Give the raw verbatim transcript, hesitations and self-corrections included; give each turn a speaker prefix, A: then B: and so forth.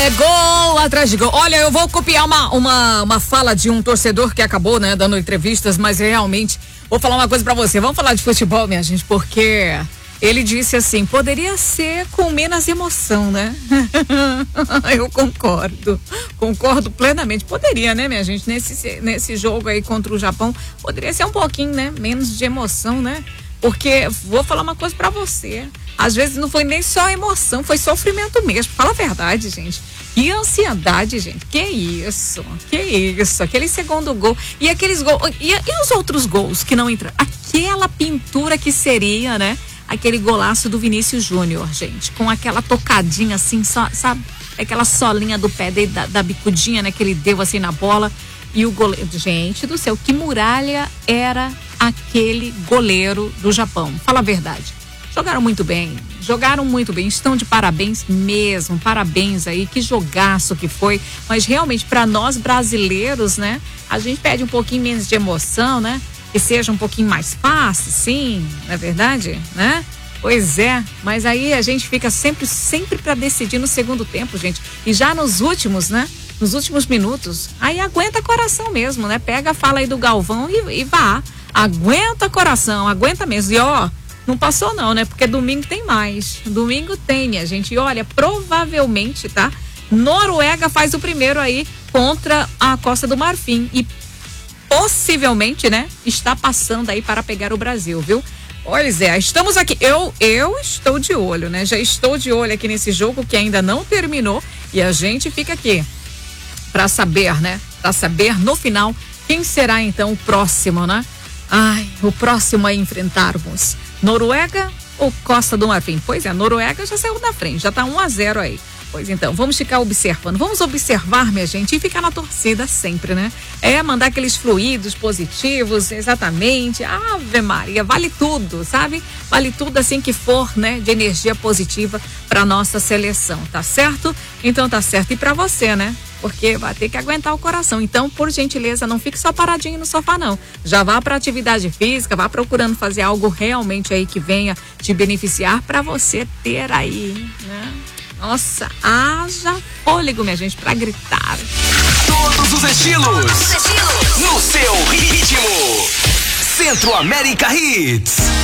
A: É gol atrás de gol. Olha, eu vou copiar uma, uma, uma fala de um torcedor que acabou, né, dando entrevistas, mas realmente vou falar uma coisa pra você. Vamos falar de futebol, minha gente, porque ele disse assim, poderia ser com menos emoção, né? Eu concordo, concordo plenamente. Poderia, né, minha gente, nesse, nesse jogo aí contra o Japão, poderia ser um pouquinho, né, menos de emoção, né? Porque, vou falar uma coisa pra você, às vezes não foi nem só emoção, foi sofrimento mesmo, fala a verdade, gente. E ansiedade, gente, que isso, que isso, aquele segundo gol, e aqueles gols, e, e os outros gols que não entram, aquela pintura que seria, né, aquele golaço do Vinícius Júnior, gente, com aquela tocadinha assim, só, sabe, aquela solinha do pé dele, da, da bicudinha, né, que ele deu assim na bola, e o goleiro, gente do céu, que muralha era aquele goleiro do Japão, fala a verdade. Jogaram muito bem, jogaram muito bem, estão de parabéns mesmo, parabéns aí, que jogaço que foi, mas realmente para nós brasileiros, né, a gente pede um pouquinho menos de emoção, né, que seja um pouquinho mais fácil, sim, não é verdade, né? Pois é, mas aí a gente fica sempre, sempre para decidir no segundo tempo, gente, e já nos últimos, né, nos últimos minutos, aí aguenta coração mesmo, né, pega a fala aí do Galvão e, e vá, aguenta coração, aguenta mesmo, e ó, não passou não, né? Porque domingo tem mais. Domingo tem, minha gente. E olha, provavelmente, tá? Noruega faz o primeiro aí contra a Costa do Marfim. E possivelmente, né? Está passando aí para pegar o Brasil, viu? Pois é, estamos aqui. Eu, eu estou de olho, né? Já estou de olho aqui nesse jogo que ainda não terminou. E a gente fica aqui para saber, né? Para saber no final quem será então o próximo, né? Ai, o próximo a enfrentarmos. Noruega ou Costa do Marfim? Pois é, a Noruega já saiu na frente, já tá um a zero aí. Pois então, vamos ficar observando, vamos observar, minha gente, e ficar na torcida sempre, né? É, mandar aqueles fluidos positivos, exatamente. Ave Maria, vale tudo, sabe? Vale tudo assim que for, né, de energia positiva pra nossa seleção, tá certo? Então tá certo. E pra você, né? Porque vai ter que aguentar o coração. Então, por gentileza, não fique só paradinho no sofá, não. Já vá para atividade física, vá procurando fazer algo realmente aí que venha te beneficiar para você ter aí, né? Nossa, haja fôlego, minha gente, para gritar.
B: Todos os estilos. Todos os estilos. No seu ritmo. Centro América Hits.